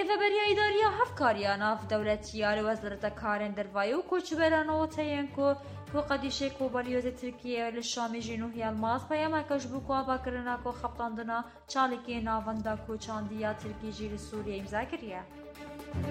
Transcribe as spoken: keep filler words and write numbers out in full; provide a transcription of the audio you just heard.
رهبریا اداریا هفکاریا ناف دولتیار وزارت کارن دروایی و کوچبران و تینکو کو قدیشه کوبالیوز ترکیه لشامی جنوبی الماس پیام کش بو کو با کرنا کو خپتاندنا چالکی ناوندا کو چاندیا ترکی جیل سوریه امضا کریه